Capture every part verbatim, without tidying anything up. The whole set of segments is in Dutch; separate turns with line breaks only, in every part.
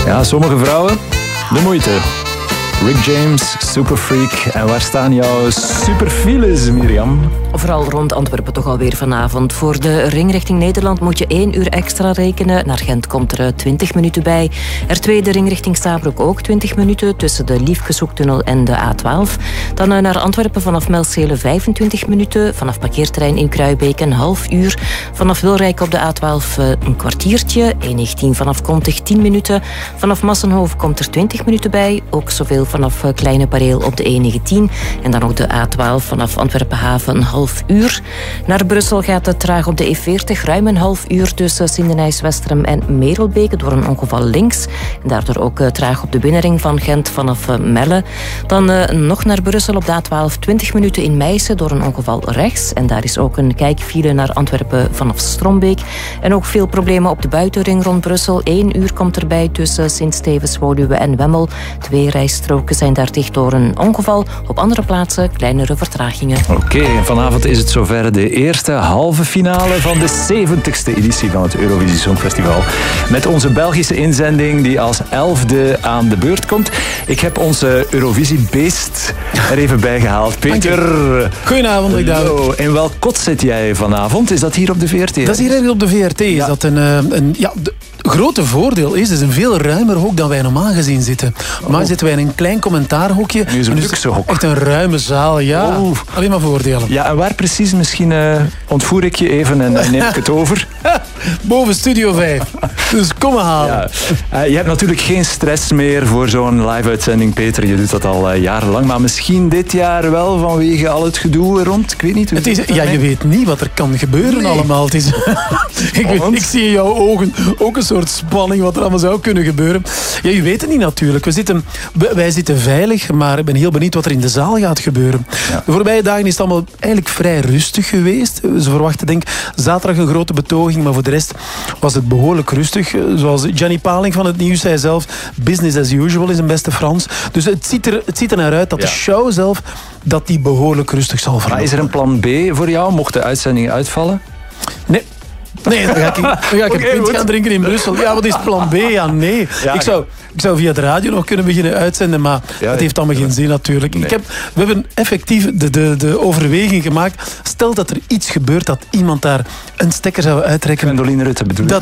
Ja, sommige vrouwen, de moeite. Rick James, Superfreak. En waar staan jouw superfiles, Mirjam?
Vooral rond Antwerpen toch alweer vanavond. Voor de ring richting Nederland moet je één uur extra rekenen. Naar Gent komt er twintig minuten bij. R twee, de ring richting Stabroek ook twintig minuten. Tussen de Liefkeshoektunnel en de A twaalf. Dan naar Antwerpen vanaf Melcelen vijfentwintig minuten. Vanaf parkeerterrein in Kruibeek een half uur. Vanaf Wilrijk op de A twaalf een kwartiertje. E negentien vanaf Kontig tien minuten. Vanaf Massenhoven komt er twintig minuten bij. Ook zoveel vanaf Kleine Pareel op de E negentien. En dan ook de A twaalf vanaf Antwerpen Haven een half uur. Naar Brussel gaat het traag op de E veertig. Ruim een half uur tussen Sindenijs-Westerem en Merelbeke door een ongeval links. En daardoor ook traag op de binnenring van Gent vanaf Melle. Dan uh, nog naar Brussel op de A twaalf. twintig minuten in Meissen door een ongeval rechts. En daar is ook een kijkfile naar Antwerpen vanaf Strombeek. En ook veel problemen op de buitenring rond Brussel. Eén uur komt erbij tussen Sint-Stevens, Woluwe en Wemmel. Twee rijstroken zijn daar dicht door een ongeval. Op andere plaatsen kleinere vertragingen.
Oké, okay, vanavond is het zover de eerste halve finale van de zeventigste editie van het Eurovisie Songfestival. Met onze Belgische inzending die als elfde aan de beurt komt. Ik heb onze Eurovisie-beest er even bij gehaald. Peter.
Goedenavond, Rick Douwe.
In welk kot zit jij vanavond? Is dat hier op de V R T?
Dat is hier op de V R T. Is ja. dat een, een, ja, de grote voordeel is, het is een veel ruimer hok dan wij normaal gezien zitten. Normaal oh. zitten wij in een klein commentaarhokje.
Nu is een luxe hok.
Echt een ruime zaal, ja. Oh. Alleen maar voordelen.
Ja, en waar precies? Misschien uh, ontvoer ik je even en uh, neem ik het over.
Boven Studio vijf. Dus kom maar halen.
Ja. Uh, je hebt natuurlijk geen stress meer voor zo'n live-uitzending, Peter. Je doet dat al uh, jarenlang. Maar misschien dit jaar wel vanwege al het gedoe rond. Ik weet niet.
Het is, ja, je weet niet wat er kan gebeuren nee. allemaal. Het is, ik, weet, ik zie in jouw ogen ook een soort spanning wat er allemaal zou kunnen gebeuren. Ja, je weet het niet natuurlijk. We zitten, wij zitten veilig, maar ik ben heel benieuwd wat er in de zaal gaat gebeuren. Ja. De voorbije dagen is het allemaal eigenlijk vrij rustig geweest. Ze verwachten denk zaterdag een grote betoging, maar voor de rest was het behoorlijk rustig. Zoals Gianni Paling van het Nieuws zei zelf, business as usual is een beste Frans. Dus het ziet er, het ziet er naar uit dat ja. de show zelf dat die behoorlijk rustig zal verlopen.
Maar is er een plan B voor jou, mocht de uitzending uitvallen?
Nee. Nee, dan ga ik, dan ga ik okay, een pint gaan drinken in Brussel. Ja, wat is plan B? Ja, nee. Ja, ik, zou, ik zou via de radio nog kunnen beginnen uitzenden, maar ja, dat heeft allemaal geen zin natuurlijk. Nee. Ik heb, we hebben effectief de, de, de overweging gemaakt. Stel dat er iets gebeurt, dat iemand daar een stekker zou uittrekken.
Gwendoline Rutte bedoel je?
Dat,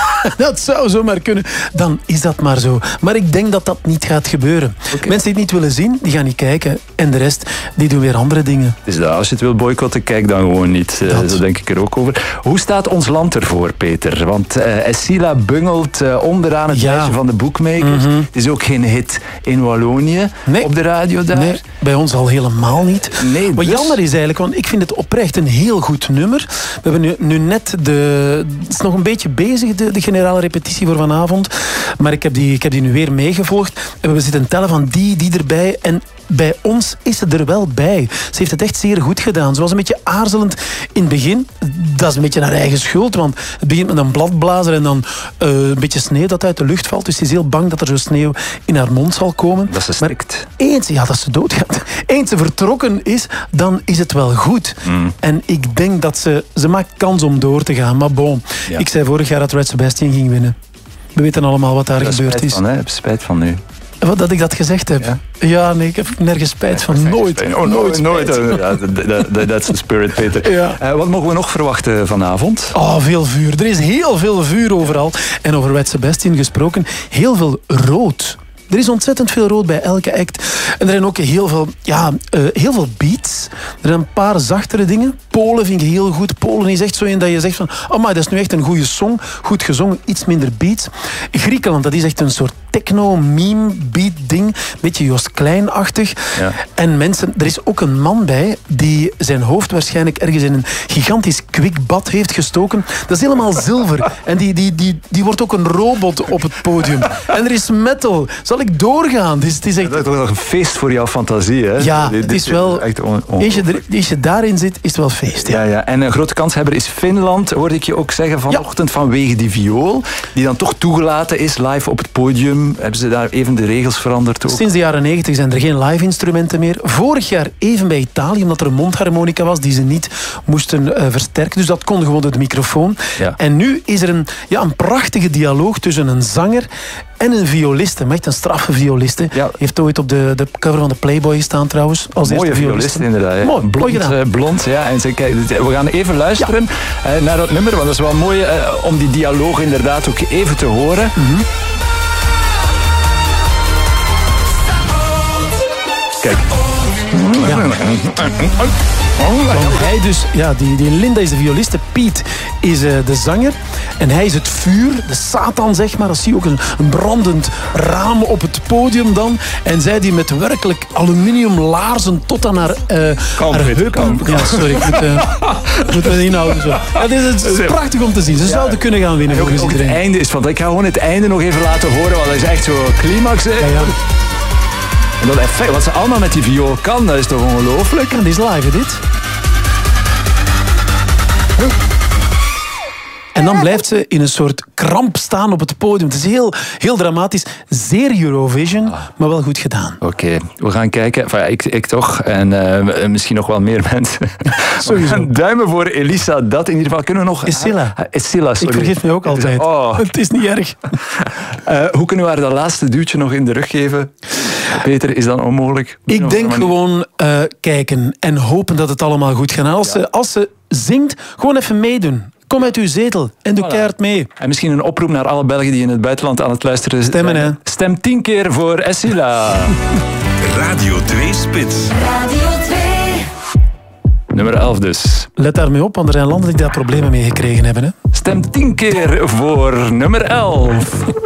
dat zou zomaar kunnen. Dan is dat maar zo. Maar ik denk dat dat niet gaat gebeuren. Okay. Mensen die het niet willen zien, die gaan niet kijken. En de rest, die doen weer andere dingen.
Dus dat, als je het wil boycotten, kijk dan gewoon niet. Dat. Zo denk ik er ook over. Hoe staat ons land ervoor, Peter? Want uh, Essila bungelt uh, onderaan het ja. lijstje van de boekmakers. Mm-hmm. Het is ook geen hit in Wallonië nee. op de radio daar.
Nee, bij ons al helemaal niet.
Nee,
Wat
dus...
jammer is eigenlijk, want ik vind het oprecht een heel goed nummer. We hebben nu, nu net de... Het is nog een beetje bezig, de, de generale repetitie voor vanavond. Maar ik heb die, ik heb die nu weer meegevolgd. En we zitten tellen van die, die erbij. En bij ons is ze er wel bij. Ze heeft het echt zeer goed gedaan. Ze was een beetje aarzelend in het begin. Dat is een beetje haar eigen schuld, want het begint met een bladblazer en dan uh, een beetje sneeuw dat uit de lucht valt. Dus ze is heel bang dat er zo sneeuw in haar mond zal komen.
Dat ze stikt.
Maar eens, ja, dat ze doodgaat. Eens ze vertrokken is, dan is het wel goed. Mm. En ik denk dat ze... Ze maakt kans om door te gaan. Maar bon, ja. ik zei vorig jaar dat Red Sebastian ging winnen. We weten allemaal wat daar gebeurd is.
Van, hè? Ik heb spijt van nu.
Wat, dat ik dat gezegd heb? Ja, ja nee, ik heb nergens spijt van.
Nee,
nooit.
Oh, nooit. nooit. Ja, that's the spirit, Peter. Ja. Uh, wat mogen we nog verwachten vanavond?
Oh, veel vuur. Er is heel veel vuur overal. En over Red Sebastian gesproken, heel veel rood. Er is ontzettend veel rood bij elke act. En er zijn ook heel veel, ja, uh, heel veel beats. Er zijn een paar zachtere dingen. Polen vind ik heel goed. Polen is echt zo een dat je zegt van... Oh, maar dat is nu echt een goede song. Goed gezongen, iets minder beats. Griekenland, dat is echt een soort techno-meme-beat-ding. Beetje Joost Klein-achtig. Ja. En mensen, er is ook een man bij die zijn hoofd waarschijnlijk ergens in een gigantisch kwikbad heeft gestoken. Dat is helemaal zilver. En die, die, die, die wordt ook een robot op het podium. En er is metal. Zal ik doorgaan? Het is, het is echt...
Dat is toch een feest voor jouw fantasie, hè?
Ja, het is wel... Als je, als je daarin zit, is het wel feest. Ja.
Ja, ja. En een grote kanshebber is Finland, hoorde ik je ook zeggen vanochtend, ja. vanwege die viool, die dan toch toegelaten is live op het podium. podium, hebben ze daar even de regels veranderd ook?
Sinds de jaren negentig zijn er geen live-instrumenten meer. Vorig jaar even bij Italië, omdat er een mondharmonica was die ze niet moesten uh, versterken. Dus dat kon gewoon door de microfoon.
Ja.
En nu is er een, ja, een prachtige dialoog tussen een zanger en een violiste. Maar echt een straffe violiste.
Ja.
Heeft ooit op de, de cover van de Playboy gestaan trouwens. Als
Mooie
eerste
violiste inderdaad. Hè.
Mooi,
blond,
mooi gedaan.
uh, blond, ja. En ze, kijk, we gaan even luisteren ja. uh, naar dat nummer, want dat is wel mooi uh, om die dialoog inderdaad ook even te horen.
Mm-hmm.
Kijk.
Ja. Want hij dus, ja, die, die Linda is de violiste, Piet is uh, de zanger. En hij is het vuur, de Satan zeg maar. Dat zie je ook een, een brandend raam op het podium dan. En zij die met werkelijk aluminium laarzen tot aan haar, uh, haar heupen. Ja, sorry, ik moet, uh, moet me inhouden. Zo. Ja, dit is, het is prachtig om te zien. Ze zouden kunnen gaan winnen.
Ook, ook het einde is van. Ik ga gewoon het einde nog even laten horen, want dat is echt zo climax. Hè.
Ja, ja.
En dat effect, wat ze allemaal met die viool kan, dat is toch ongelooflijk?
Ja, dit is live, hè, dit. En dan blijft ze in een soort kramp staan op het podium. Het is heel, heel dramatisch. Zeer Eurovision, ah. maar wel goed gedaan.
Oké, okay, we gaan kijken. Enfin, ja, ik, ik toch. En uh, misschien nog wel meer mensen.
Sowieso.
We gaan duimen voor Elisa. Dat in ieder geval. Kunnen we nog...
Essila.
Ah, Essila, sorry.
Ik vergeet me ook altijd.
Oh.
Het is niet erg.
uh, hoe kunnen we haar dat laatste duwtje nog in de rug geven? Peter, is dat onmogelijk?
Ik denk gewoon uh, kijken en hopen dat het allemaal goed gaat. Als, ja. ze, als ze zingt, gewoon even meedoen. Kom uit uw zetel en doe voilà. keihard mee.
En misschien een oproep naar alle Belgen die in het buitenland aan het luisteren zijn.
Stemmen, hè.
Stem tien keer voor Essila.
Radio twee Spits.
Radio twee.
Nummer elf dus.
Let daarmee op, want er zijn landen die daar problemen mee gekregen hebben. Hè.
Stem tien keer voor nummer elf.